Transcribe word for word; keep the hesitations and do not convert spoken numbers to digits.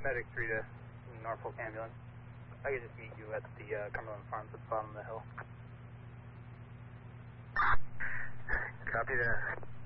Medic three to Norfolk Ambulance. I can just meet you at the uh, Cumberland Farms at the bottom of the hill. Copy that.